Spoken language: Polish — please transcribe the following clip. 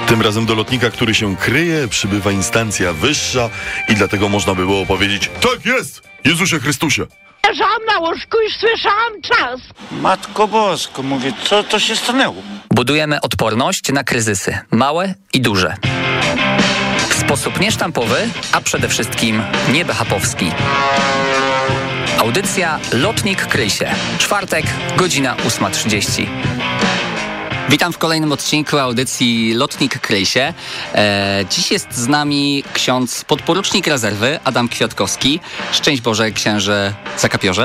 Tym razem do lotnika, który się kryje, przybywa instancja wyższa i dlatego można było powiedzieć: tak jest, Jezusie Chrystusie. Leżałam na łóżku i słyszałam czas. Matko Bosko, mówię, co to się stanęło? Budujemy odporność na kryzysy, małe i duże. W sposób niesztampowy, a przede wszystkim niebehapowski. Audycja Lotnik Kryj się. Czwartek, godzina 8:30. Witam w kolejnym odcinku audycji Lotnik Kryj się. Dziś jest z nami ksiądz podporucznik rezerwy Adam Kwiatkowski. Szczęść Boże, księże Zakapiorze.